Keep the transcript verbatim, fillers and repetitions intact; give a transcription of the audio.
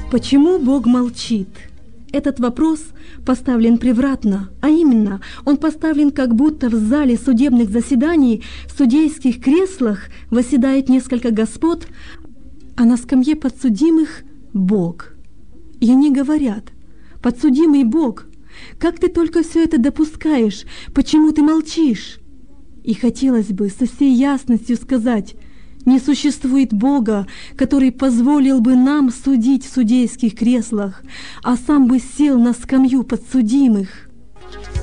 Почему Бог молчит? Этот вопрос поставлен превратно, а именно, он поставлен как будто в зале судебных заседаний, в судейских креслах восседает несколько господ, а на скамье подсудимых Бог. И они говорят: «Подсудимый Бог, как ты только все это допускаешь? Почему ты молчишь?» И хотелось бы со всей ясностью сказать: не существует Бога, который позволил бы нам судить в судейских креслах, а сам бы сел на скамью подсудимых.